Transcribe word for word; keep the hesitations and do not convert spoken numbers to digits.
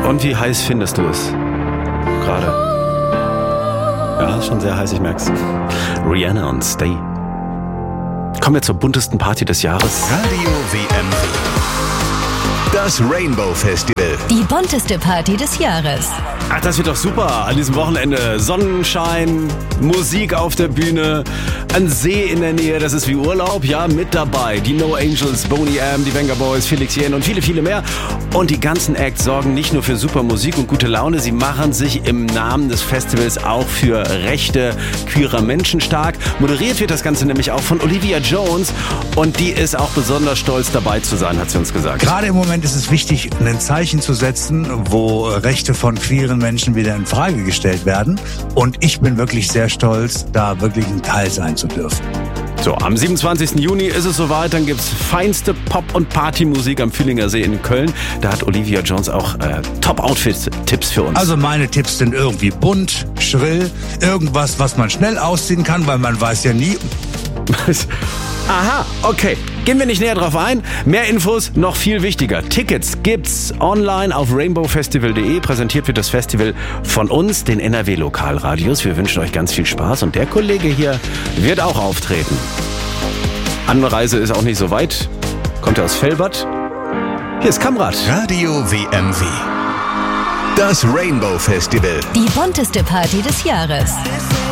Und wie heiß findest du es gerade? Ja, schon sehr heiß, ich merk's. Rihanna und Stay. Kommen wir zur buntesten Party des Jahres. Radio W M W. Das Rainbow Festival. Die bunteste Party des Jahres. Ach, das wird doch super. An diesem Wochenende Sonnenschein, Musik auf der Bühne, ein See in der Nähe, das ist wie Urlaub. Ja, mit dabei die No Angels, Boney M, die Venga Boys, Felix Jähn und viele, viele mehr. Und die ganzen Acts sorgen nicht nur für super Musik und gute Laune, sie machen sich im Namen des Festivals auch für Rechte queerer Menschen stark. Moderiert wird das Ganze nämlich auch von Olivia Jones und die ist auch besonders stolz dabei zu sein, hat sie uns gesagt. Gerade im Moment ist es wichtig, ein Zeichen zu setzen, wo Rechte von queeren Menschen wieder in Frage gestellt werden. Und ich bin wirklich sehr stolz, da wirklich ein Teil sein zu dürfen. So, am siebenundzwanzigsten Juni ist es soweit, dann gibt's feinste Pop- und Partymusik am Fühlinger See in Köln. Da hat Olivia Jones auch äh, Top-Outfit-Tipps für uns. Also meine Tipps sind irgendwie bunt, schrill, irgendwas, was man schnell ausziehen kann, weil man weiß ja nie. Aha, okay. Gehen wir nicht näher drauf ein. Mehr Infos, noch viel wichtiger. Tickets gibt's online auf rainbow festival punkt de. Präsentiert wird das Festival von uns, den N R W-Lokalradios. Wir wünschen euch ganz viel Spaß und der Kollege hier wird auch auftreten. Anreise ist auch nicht so weit. Kommt er aus Velbert? Hier ist Kamrat. Radio W M W. Das Rainbow Festival. Die bunteste Party des Jahres.